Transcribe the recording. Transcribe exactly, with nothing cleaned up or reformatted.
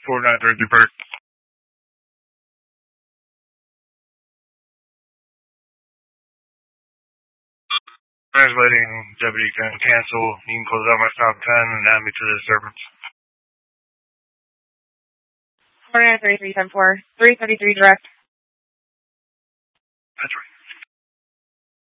four nine three three Perk. Translating, deputy can cancel. You can close out my stop ten and add me to the disturbance. four nine three three seven four, three thirty-three direct. That's right.